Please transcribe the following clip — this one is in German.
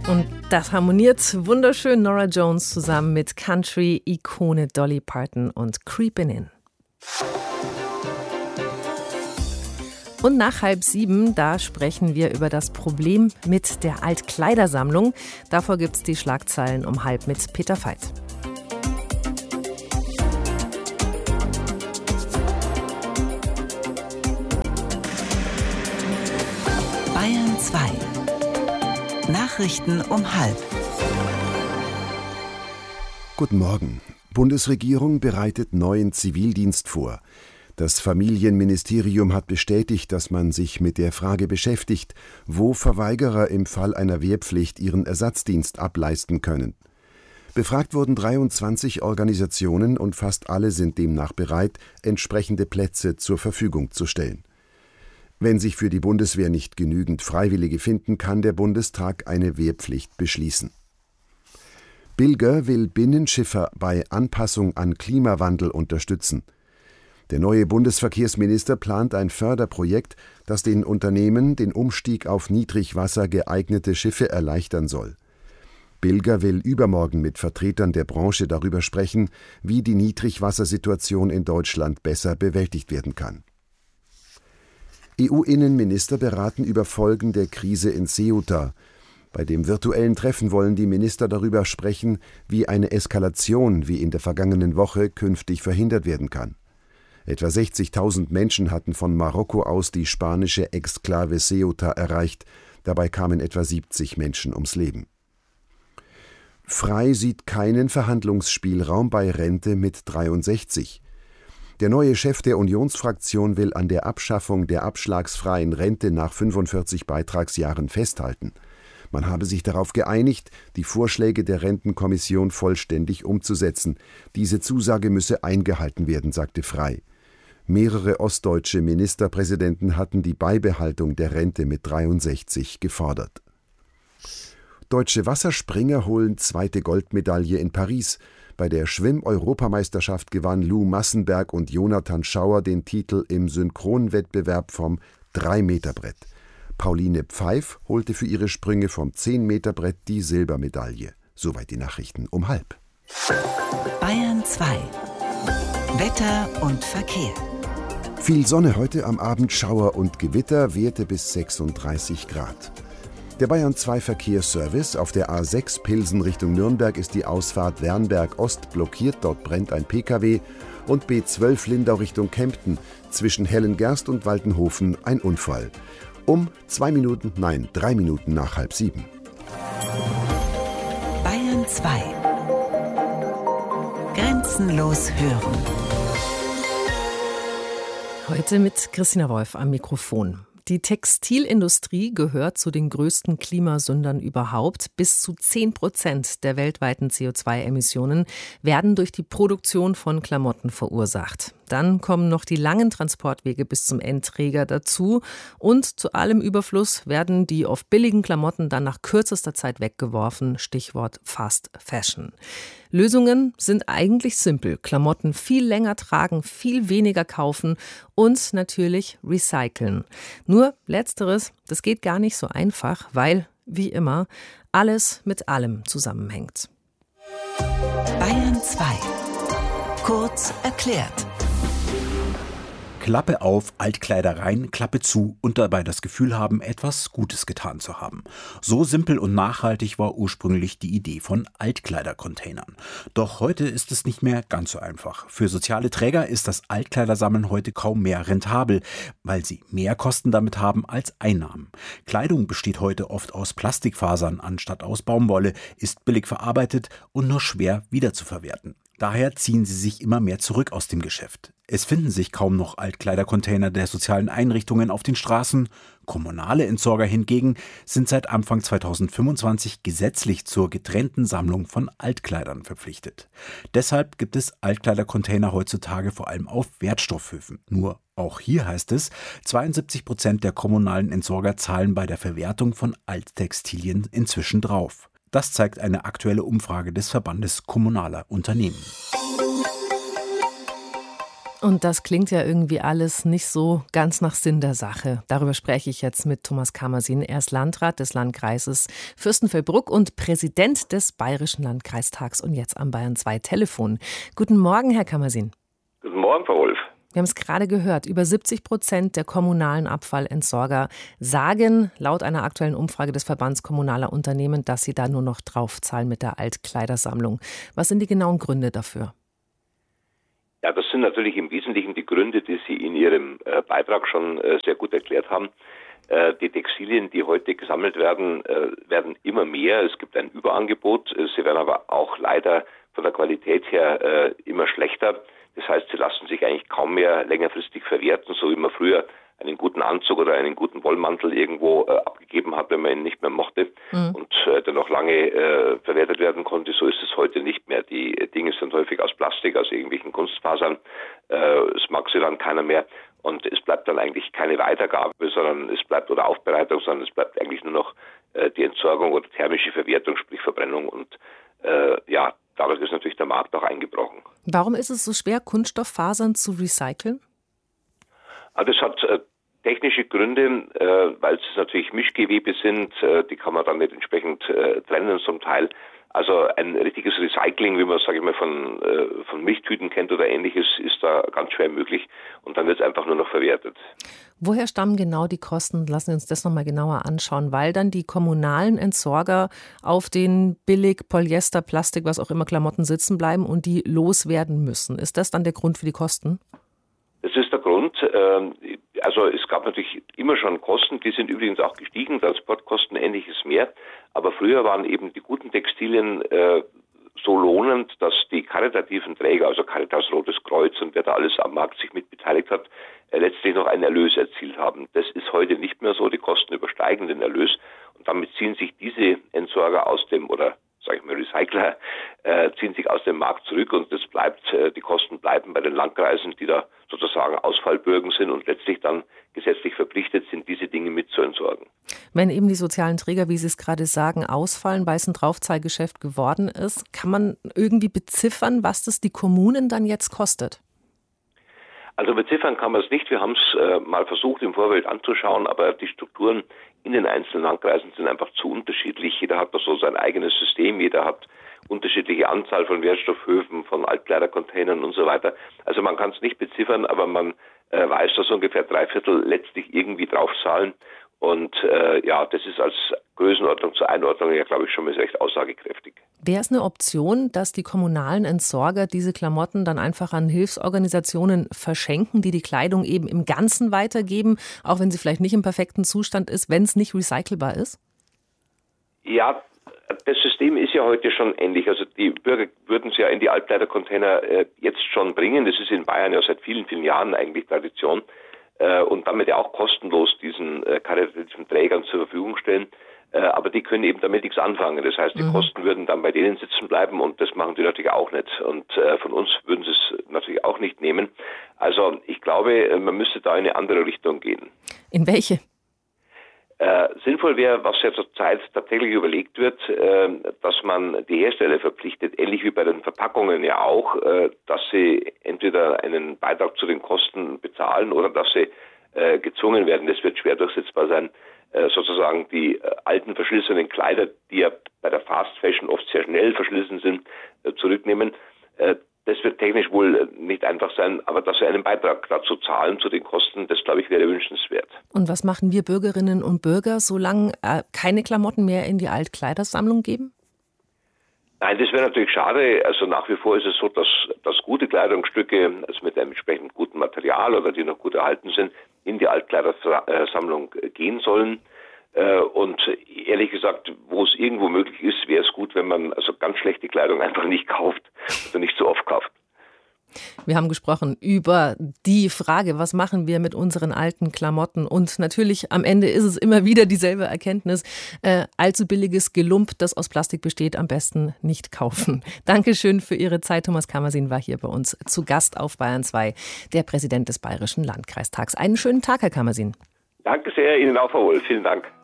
Und das harmoniert wunderschön Norah Jones zusammen mit Country-Ikone Dolly Parton und Creepin' In. Und nach 6:30, da sprechen wir über das Problem mit der Altkleidersammlung. Davor gibt's die Schlagzeilen um 6:30 mit Peter Veit. Bayern 2. Nachrichten um 6:30. Guten Morgen. Bundesregierung bereitet neuen Zivildienst vor. Das Familienministerium hat bestätigt, dass man sich mit der Frage beschäftigt, wo Verweigerer im Fall einer Wehrpflicht ihren Ersatzdienst ableisten können. Befragt wurden 23 Organisationen und fast alle sind demnach bereit, entsprechende Plätze zur Verfügung zu stellen. Wenn sich für die Bundeswehr nicht genügend Freiwillige finden, kann der Bundestag eine Wehrpflicht beschließen. Bilger will Binnenschiffer bei Anpassung an Klimawandel unterstützen. Der neue Bundesverkehrsminister plant ein Förderprojekt, das den Unternehmen den Umstieg auf Niedrigwasser geeignete Schiffe erleichtern soll. Bilger will übermorgen mit Vertretern der Branche darüber sprechen, wie die Niedrigwassersituation in Deutschland besser bewältigt werden kann. EU-Innenminister beraten über Folgen der Krise in Ceuta. Bei dem virtuellen Treffen wollen die Minister darüber sprechen, wie eine Eskalation wie in der vergangenen Woche künftig verhindert werden kann. Etwa 60.000 Menschen hatten von Marokko aus die spanische Exklave Ceuta erreicht. Dabei kamen etwa 70 Menschen ums Leben. Frei sieht keinen Verhandlungsspielraum bei Rente mit 63. Der neue Chef der Unionsfraktion will an der Abschaffung der abschlagsfreien Rente nach 45 Beitragsjahren festhalten. Man habe sich darauf geeinigt, die Vorschläge der Rentenkommission vollständig umzusetzen. Diese Zusage müsse eingehalten werden, sagte Frei. Mehrere ostdeutsche Ministerpräsidenten hatten die Beibehaltung der Rente mit 63 gefordert. Deutsche Wasserspringer holen zweite Goldmedaille in Paris. Bei der Schwimm-Europameisterschaft gewann Lou Massenberg und Jonathan Schauer den Titel im Synchronwettbewerb vom 3-Meter-Brett. Pauline Pfeif holte für ihre Sprünge vom 10-Meter-Brett die Silbermedaille. Soweit die Nachrichten um 6:30. Bayern 2. Wetter und Verkehr. Viel Sonne heute, am Abend Schauer und Gewitter, Werte bis 36 Grad. Der Bayern 2 Verkehrsservice: auf der A6 Pilsen Richtung Nürnberg ist die Ausfahrt Wernberg Ost blockiert, dort brennt ein Pkw. Und B12 Lindau Richtung Kempten, zwischen Hellengerst und Waltenhofen ein Unfall. Um 3 Minuten nach 6:30. Bayern 2. Grenzenlos hören. Heute mit Christina Wolf am Mikrofon. Die Textilindustrie gehört zu den größten Klimasündern überhaupt. Bis zu 10% der weltweiten CO2-Emissionen werden durch die Produktion von Klamotten verursacht. Dann kommen noch die langen Transportwege bis zum Endträger dazu. Und zu allem Überfluss werden die oft billigen Klamotten dann nach kürzester Zeit weggeworfen. Stichwort Fast Fashion. Lösungen sind eigentlich simpel. Klamotten viel länger tragen, viel weniger kaufen und natürlich recyceln. Nur Letzteres, das geht gar nicht so einfach, weil, wie immer, alles mit allem zusammenhängt. Bayern 2. Kurz erklärt. Klappe auf, Altkleider rein, Klappe zu und dabei das Gefühl haben, etwas Gutes getan zu haben. So simpel und nachhaltig war ursprünglich die Idee von Altkleidercontainern. Doch heute ist es nicht mehr ganz so einfach. Für soziale Träger ist das Altkleidersammeln heute kaum mehr rentabel, weil sie mehr Kosten damit haben als Einnahmen. Kleidung besteht heute oft aus Plastikfasern anstatt aus Baumwolle, ist billig verarbeitet und nur schwer wiederzuverwerten. Daher ziehen sie sich immer mehr zurück aus dem Geschäft. Es finden sich kaum noch Altkleidercontainer der sozialen Einrichtungen auf den Straßen. Kommunale Entsorger hingegen sind seit Anfang 2025 gesetzlich zur getrennten Sammlung von Altkleidern verpflichtet. Deshalb gibt es Altkleidercontainer heutzutage vor allem auf Wertstoffhöfen. Nur auch hier heißt es, 72% der kommunalen Entsorger zahlen bei der Verwertung von Alttextilien inzwischen drauf. Das zeigt eine aktuelle Umfrage des Verbandes kommunaler Unternehmen. Und das klingt ja irgendwie alles nicht so ganz nach Sinn der Sache. Darüber spreche ich jetzt mit Thomas Kamersin. Er ist Landrat des Landkreises Fürstenfeldbruck und Präsident des Bayerischen Landkreistags und jetzt am Bayern 2 Telefon. Guten Morgen, Herr Kamersin. Guten Morgen, Frau Wolf. Wir haben es gerade gehört, über 70% der kommunalen Abfallentsorger sagen laut einer aktuellen Umfrage des Verbands Kommunaler Unternehmen, dass sie da nur noch draufzahlen mit der Altkleidersammlung. Was sind die genauen Gründe dafür? Ja, das sind natürlich im Wesentlichen die Gründe, die Sie in Ihrem Beitrag schon sehr gut erklärt haben. Die Textilien, die heute gesammelt werden, werden immer mehr. Es gibt ein Überangebot. Sie werden aber auch leider von der Qualität her immer schlechter. Das heißt, sie lassen sich eigentlich kaum mehr längerfristig verwerten, so wie man früher einen guten Anzug oder einen guten Wollmantel irgendwo abgegeben hat, wenn man ihn nicht mehr mochte und der noch lange verwertet werden konnte. So ist es heute nicht mehr. Die Dinge sind häufig aus Plastik, aus irgendwelchen Kunstfasern. Es mag sie dann keiner mehr und es bleibt dann eigentlich keine Weitergabe, sondern es bleibt oder Aufbereitung, sondern es bleibt eigentlich nur noch die Entsorgung oder thermische Verwertung, sprich Verbrennung und dadurch ist natürlich der Markt auch eingebrochen. Warum ist es so schwer, Kunststofffasern zu recyceln? Das hat technische Gründe, weil es natürlich Mischgewebe sind, die kann man dann nicht entsprechend trennen zum Teil. Also ein richtiges Recycling, wie man, sage ich mal, von Milchtüten kennt oder ähnliches, ist da ganz schwer möglich und dann wird es einfach nur noch verwertet. Woher stammen genau die Kosten? Lassen Sie uns das nochmal genauer anschauen, weil dann die kommunalen Entsorger auf den billig Polyester, Plastik, was auch immer Klamotten sitzen bleiben und die loswerden müssen. Ist das dann der Grund für die Kosten? Das ist der Grund. Also es gab natürlich immer schon Kosten, die sind übrigens auch gestiegen, Transportkosten, ähnliches mehr. Aber früher waren eben die guten Textilien so lohnend, dass die karitativen Träger, also Caritas, Rotes Kreuz und wer da alles am Markt sich mit beteiligt hat, letztlich noch einen Erlös erzielt haben. Das ist heute nicht mehr so, die Kosten übersteigen den Erlös und damit ziehen sich diese Entsorger aus dem, oder sage ich mal Recycler, ziehen sich aus dem Markt zurück und das bleibt, die Kosten bleiben bei den Landkreisen, die da sozusagen Ausfallbürgen sind und letztlich dann gesetzlich verpflichtet sind, diese Dinge mit zu entsorgen. Wenn eben die sozialen Träger, wie Sie es gerade sagen, ausfallen, weil es ein Draufzahlgeschäft geworden ist, kann man irgendwie beziffern, was das die Kommunen dann jetzt kostet? Also beziffern kann man es nicht. Wir haben es mal versucht im Vorfeld anzuschauen, aber die Strukturen in den einzelnen Landkreisen sind einfach zu unterschiedlich. Jeder hat da so sein eigenes System, jeder hat unterschiedliche Anzahl von Wertstoffhöfen, von Altkleidercontainern und so weiter. Also man kann es nicht beziffern, aber man weiß, dass ungefähr 3/4 letztlich irgendwie draufzahlen. Und das ist als Größenordnung zur Einordnung ja, glaube ich, schon mal recht aussagekräftig. Wäre es eine Option, dass die kommunalen Entsorger diese Klamotten dann einfach an Hilfsorganisationen verschenken, die die Kleidung eben im Ganzen weitergeben, auch wenn sie vielleicht nicht im perfekten Zustand ist, wenn es nicht recycelbar ist? Ja, das System ist ja heute schon ähnlich. Also die Bürger würden es ja in die Altkleidercontainer jetzt schon bringen. Das ist in Bayern ja seit vielen, vielen Jahren eigentlich Tradition. Und damit ja auch kostenlos diesen karitativen Trägern zur Verfügung stellen. Aber die können eben damit nichts anfangen. Das heißt, die Kosten würden dann bei denen sitzen bleiben und das machen die natürlich auch nicht. Und von uns würden sie es natürlich auch nicht nehmen. Also ich glaube, man müsste da in eine andere Richtung gehen. In welche? Sinnvoll wäre, was ja zurzeit tatsächlich überlegt wird, dass man die Hersteller verpflichtet, ähnlich wie bei den Verpackungen ja auch, dass sie entweder einen Beitrag zu den Kosten bezahlen oder dass sie gezwungen werden, das wird schwer durchsetzbar sein, sozusagen die alten verschlissenen Kleider, die ja bei der Fast Fashion oft sehr schnell verschlissen sind, zurücknehmen. Das wird technisch wohl nicht einfach sein, aber dass sie einen Beitrag dazu zahlen, zu den Kosten, das, glaube ich, wäre wünschenswert. Und was machen wir Bürgerinnen und Bürger, solange keine Klamotten mehr in die Altkleidersammlung geben? Nein, das wäre natürlich schade. Also nach wie vor ist es so, dass gute Kleidungsstücke, also mit einem entsprechend guten Material oder die noch gut erhalten sind, in die Altkleidersammlung gehen sollen. Und ehrlich gesagt, wo es irgendwo möglich ist, wäre es gut, wenn man also ganz schlechte Kleidung einfach nicht kauft oder nicht so oft kauft. Wir haben gesprochen über die Frage, was machen wir mit unseren alten Klamotten? Und natürlich am Ende ist es immer wieder dieselbe Erkenntnis, allzu billiges Gelump, das aus Plastik besteht, am besten nicht kaufen. Dankeschön für Ihre Zeit. Thomas Kamersin war hier bei uns zu Gast auf Bayern 2, der Präsident des Bayerischen Landkreistags. Einen schönen Tag, Herr Kamersin. Danke sehr, Ihnen auch, Frau Wolf. Vielen Dank.